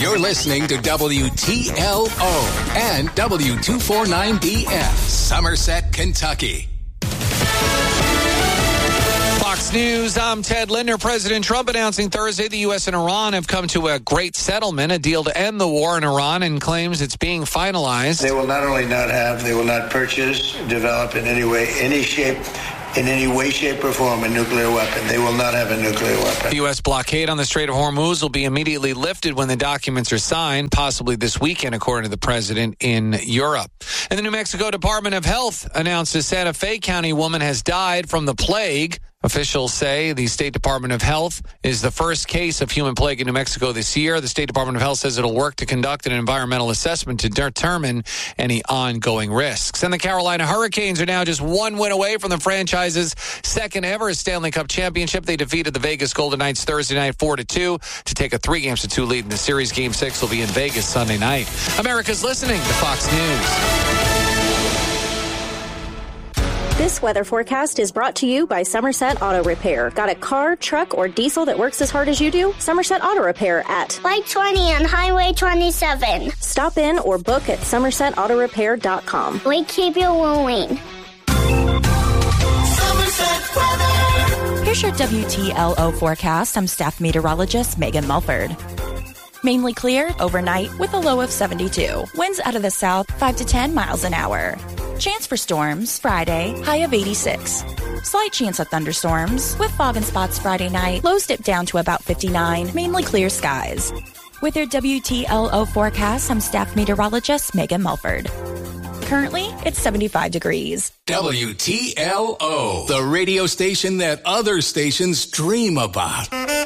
You're listening to WTLO and W249BF, Somerset, Kentucky. Fox News, I'm Ted Linder. President Trump announcing Thursday the U.S. and Iran have come to a great settlement, a deal to end the war in Iran, and claims it's being finalized. They will not only not have, they will not purchase, develop in any way, any shape, in any way, shape, or form a nuclear weapon. They will not have a nuclear weapon. The U.S. blockade on the Strait of Hormuz will be immediately lifted when the documents are signed, possibly this weekend, according to the president in Europe. And the New Mexico Department of Health announced a Santa Fe County woman has died from the plague. Officials say the State Department of Health is the first case of human plague in New Mexico this year. The State Department of Health says it'll work to conduct an environmental assessment to determine any ongoing risks. And the Carolina Hurricanes are now just one win away from the franchise's second ever Stanley Cup championship. They defeated the Vegas Golden Knights Thursday night 4-2 to take a 3-2 lead in the series. Game 6 will be in Vegas Sunday night. America's listening to Fox News. This weather forecast is brought to you by Somerset Auto Repair. Got a car, truck, or diesel that works as hard as you do? Somerset Auto Repair at Light 20 on Highway 27. Stop in or book at somersetautorepair.com. We keep you moving. Here's your WTLO forecast. I'm staff meteorologist Megan Mulford. Mainly clear overnight with a low of 72. Winds out of the south 5 to 10 miles an hour. Chance for storms Friday, high of 86. Slight chance of thunderstorms with fog and spots Friday night. Lows dip down to about 59. Mainly clear skies. With your WTLO forecast, I'm staff meteorologist Megan Mulford. Currently, it's 75 degrees. WTLO, the radio station that other stations dream about.